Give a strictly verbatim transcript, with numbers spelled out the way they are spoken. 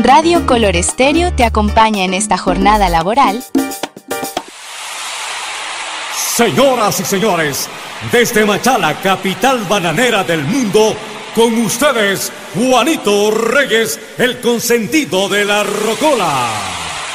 Radio Color Estéreo te acompaña en esta jornada laboral. Señoras y señores, desde Machala, capital bananera del mundo, con ustedes, Juanito Reyes, el consentido de la rocola.